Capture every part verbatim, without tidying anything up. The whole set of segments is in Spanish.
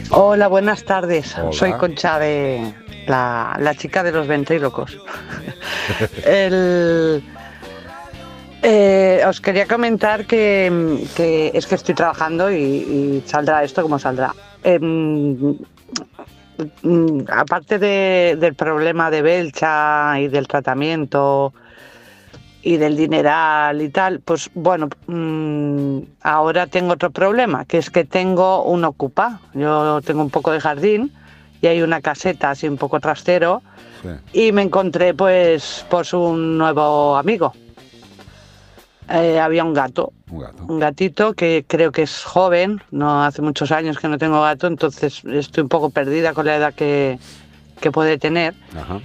Hola, buenas tardes. Hola. Soy Concha de la, la chica de los ventrílocos. El, eh, os quería comentar que, que es que estoy trabajando y, y saldrá esto como saldrá. Em, mm, aparte de- del problema de Belcha y del tratamiento y del dineral y tal, pues bueno, mmm, ahora tengo otro problema, que es que tengo un ocupa. Yo tengo un poco de jardín y hay una caseta así un poco trastero Sí, y me encontré pues, pues un nuevo amigo. Eh, había un gato, un gato. un gatito que creo que es joven, no hace muchos años que no tengo gato, entonces estoy un poco perdida con la edad que, que puede tener. Ajá.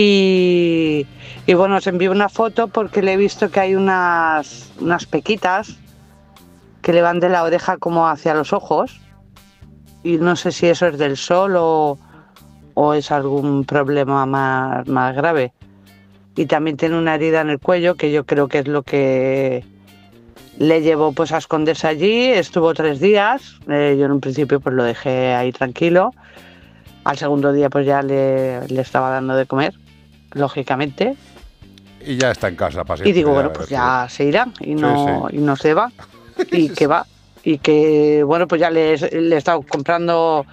Y, y bueno, os envío una foto porque le he visto que hay unas, unas pequitas que le van de la oreja como hacia los ojos. Y no sé si eso es del sol o, o es algún problema más, más grave. Y también tiene una herida en el cuello que yo creo que es lo que le llevó pues a esconderse allí. Estuvo tres días. Eh, yo en un principio pues lo dejé ahí tranquilo. Al segundo día pues ya le, le estaba dando de comer, lógicamente. Y ya está en casa para Y siempre. digo, ya bueno, verás pues tú. ya se irá y no, Sí, y no se va. Y que va. Y que, bueno, pues ya le, le he estado comprando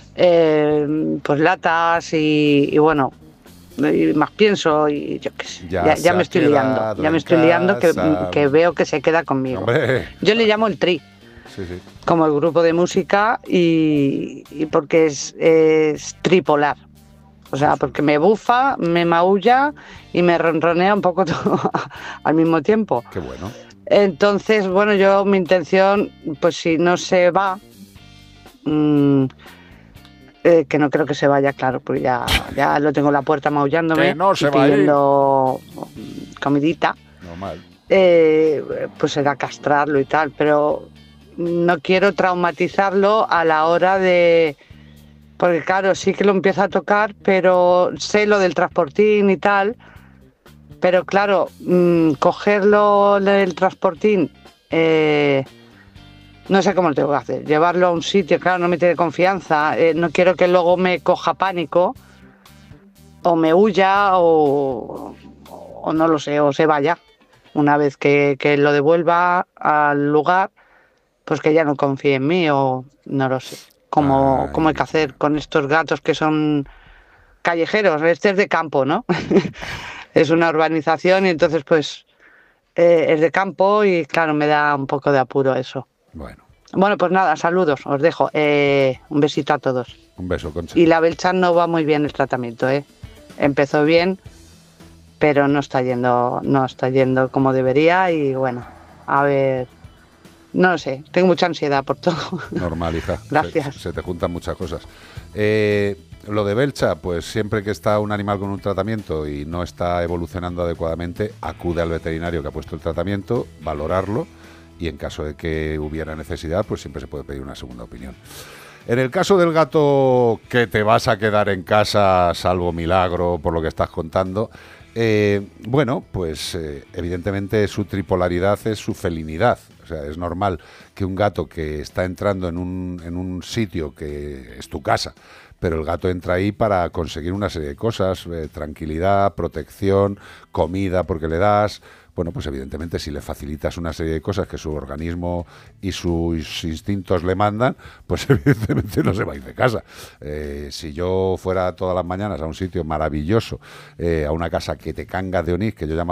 eh, pues latas y, y bueno, y más pienso y yo qué sé. Ya Ya, ya se me ha estoy liando. quedado Ya me en estoy liando que, casa. que veo que se queda conmigo. Hombre. Yo le llamo el Tri, Sí, sí. como el grupo de música, y, y porque es, es tripolar. O sea, porque me bufa, me maulla y me ronronea un poco todo al mismo tiempo. Qué bueno. Entonces, bueno, yo mi intención, pues si no se va, mmm, eh, que no creo que se vaya, claro, pues ya, ya lo tengo en la puerta maullándome Que no se y va a ir. pidiendo comidita, Normal. eh, pues será castrarlo y tal, pero no quiero traumatizarlo a la hora de... Porque claro, sí que lo empiezo a tocar, pero sé lo del transportín y tal. Pero claro, mmm, cogerlo del transportín, eh, no sé cómo lo tengo que hacer. Llevarlo a un sitio, claro, no me tiene confianza. Eh, no quiero que luego me coja pánico, o me huya, o, o no lo sé, o se vaya. Una vez que, que lo devuelva al lugar, pues que ya no confíe en mí, o no lo sé. ¿Cómo, cómo hay Ay, que hacer con estos gatos que son callejeros? Este es de campo, ¿no? Es una urbanización y entonces pues eh, es de campo y claro, me da un poco de apuro eso. bueno. Bueno, pues nada, saludos, os dejo. Eh, un besito a todos. Un beso, Concha. Y la Belcha no va muy bien el tratamiento, ¿eh? Empezó bien, pero no está yendo, no está yendo como debería y bueno, a ver, no lo sé, tengo mucha ansiedad por todo. Normal, hija. Gracias. Se, se te juntan muchas cosas. Eh, lo de Belcha, pues siempre que está un animal con un tratamiento y no está evolucionando adecuadamente, acude al veterinario que ha puesto el tratamiento, valorarlo y en caso de que hubiera necesidad, pues siempre se puede pedir una segunda opinión. En el caso del gato que te vas a quedar en casa, salvo milagro por lo que estás contando, eh, bueno, pues eh, evidentemente su tripolaridad es su felinidad. O sea, es normal que un gato que está entrando en un, en un sitio que es tu casa, pero el gato entra ahí para conseguir una serie de cosas, eh, tranquilidad, protección, comida porque le das. Bueno, pues evidentemente si le facilitas una serie de cosas que su organismo y sus instintos le mandan, pues evidentemente no se va a ir de casa. Eh, si yo fuera todas las mañanas a un sitio maravilloso, eh, a una casa que te cangas de onís, que yo llamo